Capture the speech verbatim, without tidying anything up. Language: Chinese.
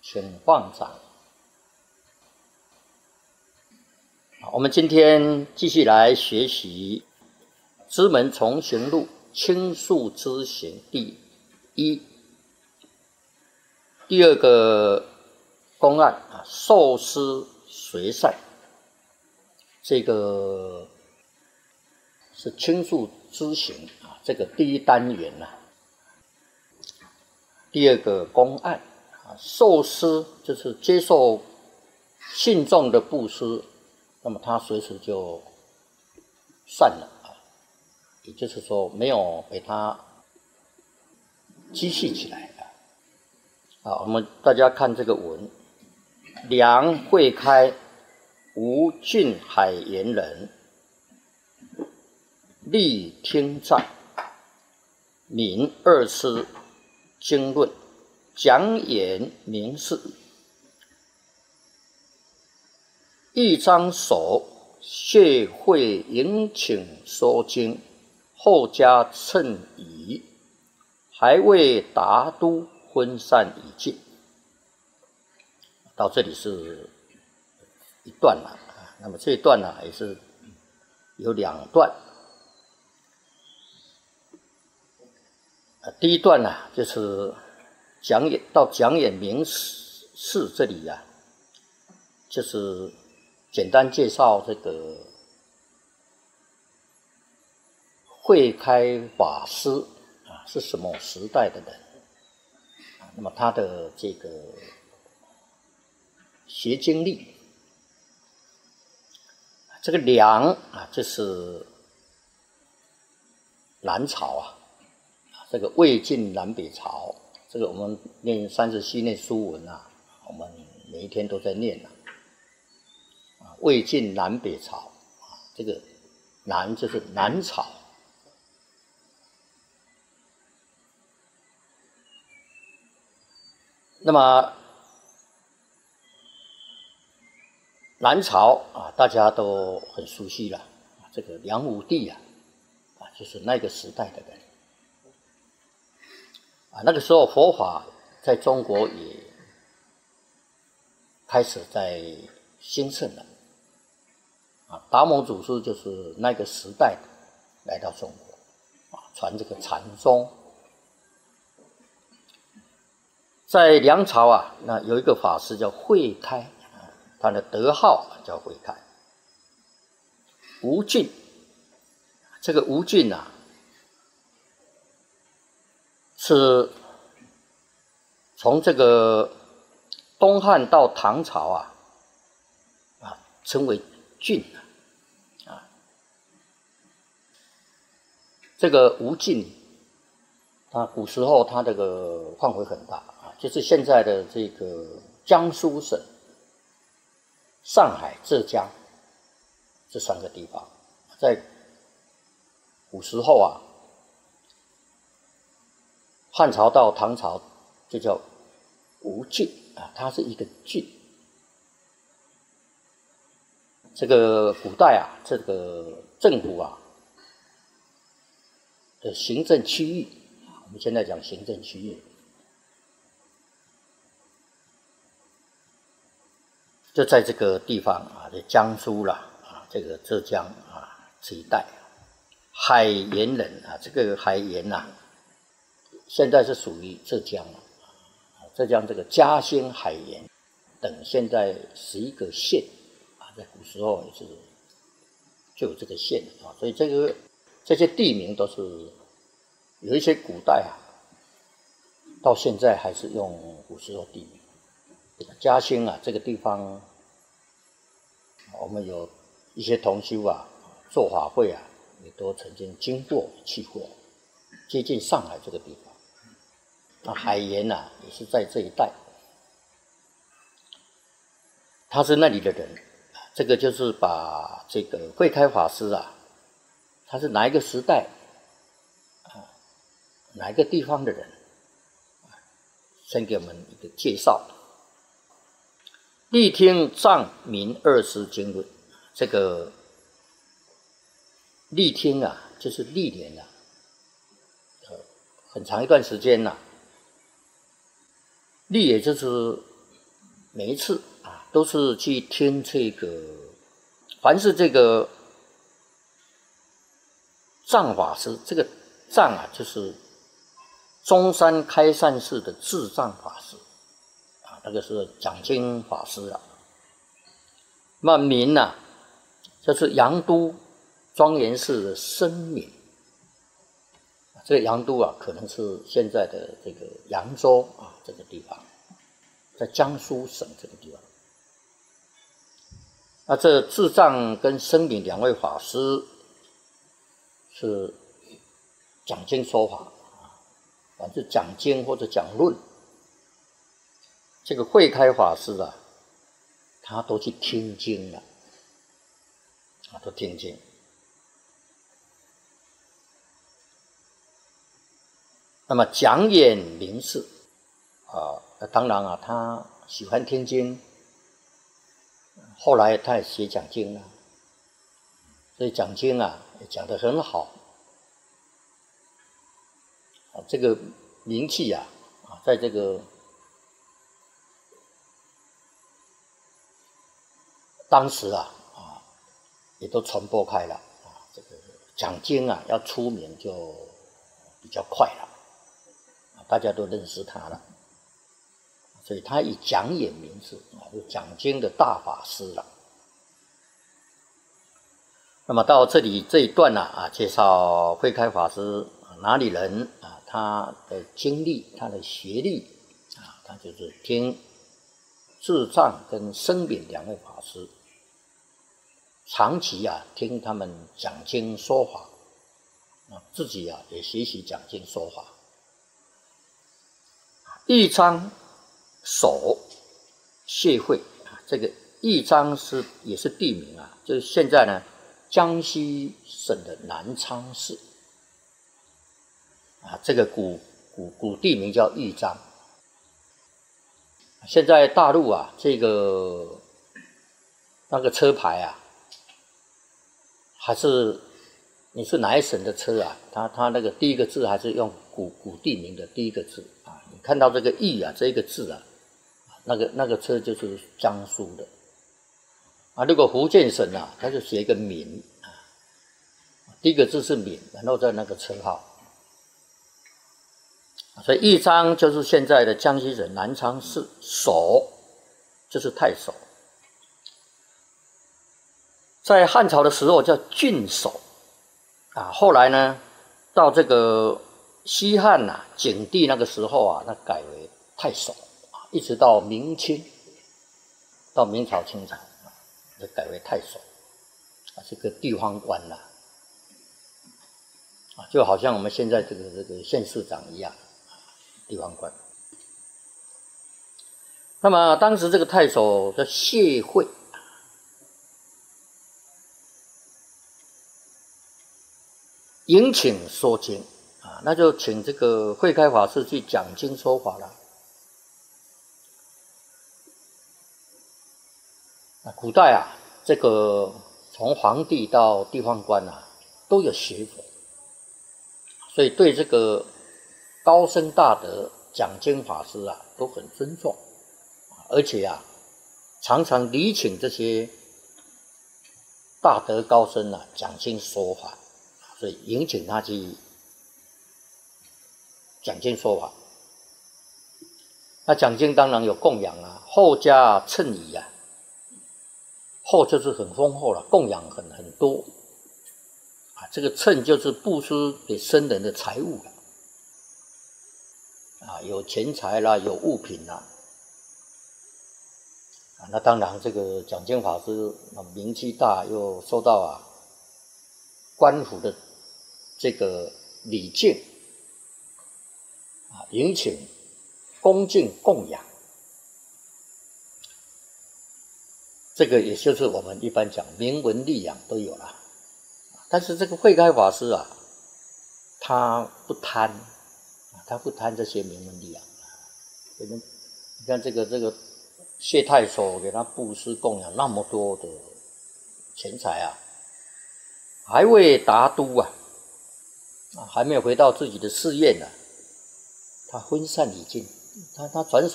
请放掌。我们今天继续来学习《知门从行录》清述之行第一第二个公案啊，受师随善。这个是清述之行啊，这个第一单元呐、啊。第二个公案啊，受师就是接受信众的布施。那么他随时就散了啊，也就是说没有被他积蓄起来啊。啊，我们大家看这个文：梁慧开，吴郡海盐人，力听赞，敏二师经论，讲演明示。一张手，谢会迎请说经，后加称仪，还未达都，分散已尽。到这里是一段了，那么这一段呢也是有两段。第一段呢就是讲演到讲演明示这里呀、啊，就是简单介绍这个慧开法师啊是什么时代的人，那么他的这个学经历。这个梁啊，这是南朝啊，这个魏晋南北朝，这个我们念三十七念书文啊，我们每一天都在念啊。魏晋南北朝，这个南就是南朝。那么南朝啊，大家都很熟悉了，这个梁武帝啊，啊就是那个时代的人啊。那个时候佛法在中国也开始在兴盛了。达摩祖师就是那个时代来到中国，传这个禅宗。在梁朝啊，那有一个法师叫慧开，他的德号叫慧开。吴郡，这个吴郡啊，是从这个东汉到唐朝啊，啊称为郡啊。这个吴郡，啊，古时候它这个范围很大啊，就是现在的这个江苏省、上海、浙江这三个地方，在古时候啊，汉朝到唐朝就叫吴郡啊，它是一个郡。这个古代啊，这个政府啊的行政区域，我们现在讲行政区域，就在这个地方啊，在江苏啦啊，这个浙江啊这一带，海盐人啊，这个海盐呐、啊，现在是属于浙江了，浙江这个嘉兴、海盐等现在十一个县。在古时候也是就有这个县啊，所以这个这些地名都是有一些古代啊，到现在还是用古时候地名。嘉兴啊这个地方，我们有一些同修啊做法会啊，也都曾经经过去过，接近上海这个地方。那海盐啊也是在这一带，他是那里的人。这个就是把这个慧开法师啊，他是哪一个时代啊，哪一个地方的人，先给我们一个介绍。力听藏明二师经论，这个力听啊，就是历年啊，呃，很长一段时间呐、啊。力也就是每一次啊，都是去听这个，凡是这个藏法师，这个藏啊，就是中山开善寺的智藏法师啊，那个是讲经法师啊。那明呢、啊，就是杨都庄严寺的声明。这个杨都啊，可能是现在的这个扬州啊这个地方，在江苏省这个地方。那这智藏跟声明两位法师是讲经说法啊，反正讲经或者讲论。这个慧开法师啊，他都去听经了，啊，都听经。那么讲演明示啊，当然啊，他喜欢听经，后来他也写讲经了，所以讲经啊也讲得很好啊，这个名气啊啊，在这个当时啊啊也都传播开了啊，这个讲经啊要出名就比较快了。大家都认识他了，所以他以讲演名示啊，就讲经的大法师了。那么到这里这一段呢啊，介绍慧开法师哪里人啊，他的经历、他的学历啊，他就是听智藏跟声明两位法师，长期啊听他们讲经说法，啊，自己啊也学习讲经说法。义章守谢慧啊，这个义章是也是地名啊，就是现在呢江西省的南昌市啊，这个古古古地名叫义章。现在大陆啊，这个那个车牌啊，还是你是哪一省的车啊？它它那个第一个字还是用古古地名的第一个字啊。你看到这个义啊，这个字啊，那个那个车就是江苏的啊。如果福建省啊，它就写一个闽啊，第一个字是闽，然后再那个车号。所以义章就是现在的江西省南昌市，守就是太守，在汉朝的时候叫郡守啊，后来呢，到这个西汉呐、啊、景帝那个时候啊，那改为太守啊，一直到明清，到明朝清朝啊，就改为太守啊，是个地方官啦啊，就好像我们现在这个这个县市长一样。地方官。那么当时这个太守叫谢慧，迎请说经啊，那就请这个慧开法师去讲经说法了。那古代啊，这个从皇帝到地方官啊，都有学佛，所以对这个高僧大德讲经法师啊，都很尊重，而且啊，常常礼请这些大德高僧啊讲经说法，所以迎请他去讲经说法。那讲经当然有供养啊，后加衬仪啊，后就是很丰厚了，供养很很多啊。这个衬就是布施给僧人的财物了。啊，有钱财啦，有物品啦，啊，那当然这个讲经法师名气大，又受到啊官府的这个礼敬，啊，迎请恭敬供养，这个也就是我们一般讲名闻利养都有了。但是这个慧开法师啊，他不贪。他不贪这些名闻利养，你们你看这个这个谢太守给他布施供养那么多的钱财啊，还未达都啊，啊还没有回到自己的寺院呢、啊，他分散已尽，他他转手。